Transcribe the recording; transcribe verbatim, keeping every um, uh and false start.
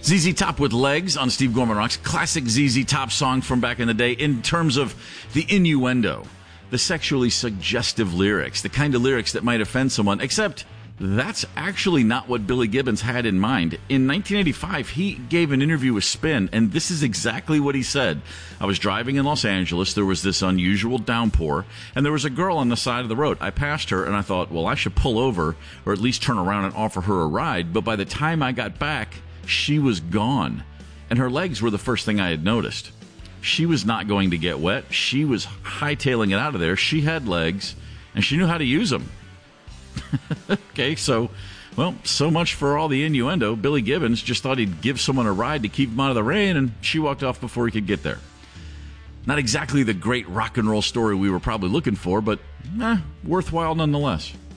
Z Z Top with Legs on Steve Gorman Rocks. Classic Z Z Top song from back in the day in terms of the innuendo, the sexually suggestive lyrics, the kind of lyrics that might offend someone, except that's actually not what Billy Gibbons had in mind. In nineteen eighty-five, he gave an interview with Spin, and this is exactly what he said. I was driving in Los Angeles. There was this unusual downpour, and there was a girl on the side of the road. I passed her, and I thought, well, I should pull over or at least turn around and offer her a ride. But by the time I got back, she was gone, and her legs were the first thing I had noticed. She was not going to get wet. She was hightailing it out of there. She had legs, and she knew how to use them. Okay, so, well, so much for all the innuendo. Billy Gibbons just thought he'd give someone a ride to keep him out of the rain, and she walked off before he could get there. Not exactly the great rock and roll story we were probably looking for, but eh, worthwhile nonetheless.